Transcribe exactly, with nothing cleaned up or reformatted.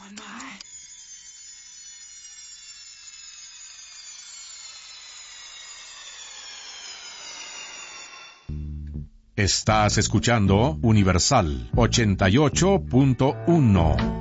Estás escuchando Universal ochenta y ocho punto uno.